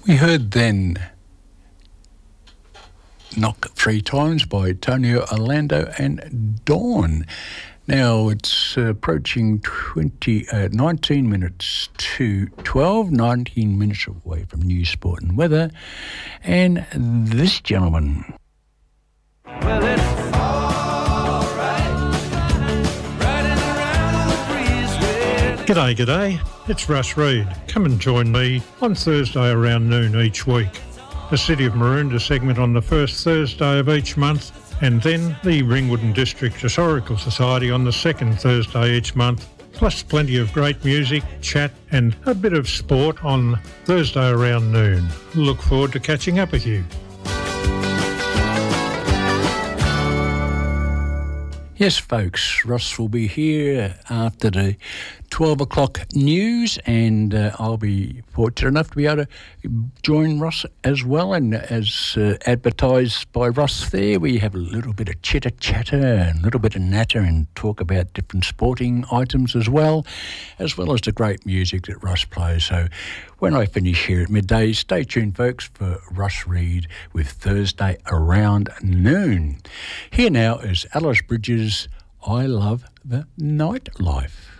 We heard then Knock Three Times by Tonio Orlando and Dawn. Now it's approaching 19 minutes to 12, 19 minutes away from news, sport and weather. And this gentleman. Well, it's all right. Riding around on the breeze. G'day. It's Russ Reid. Come and join me on Thursday around noon each week. The City of Maroondah segment on the first Thursday of each month, and then the Ringwood and District Historical Society on the second Thursday each month, plus plenty of great music, chat and a bit of sport on Thursday around noon. Look forward to catching up with you. Yes, folks, Ross will be here after the 12 o'clock news, and I'll be fortunate enough to be able to join Ross as well. And as advertised by Ross there, we have a little bit of chitter-chatter and a little bit of natter and talk about different sporting items as well as the great music that Ross plays. So when I finish here at midday, stay tuned, folks, for Russ Reid with Thursday around noon. Here now is Alice Bridges' I Love the Nightlife.